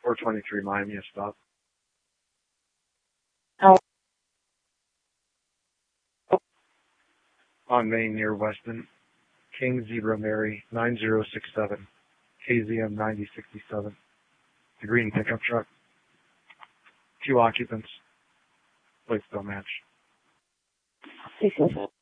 423 Miami is stop. Oh. On Main near Weston. King Zebra Mary 9067. KZM 9067. The green pickup truck. 2 occupants. Plates don't match. 607.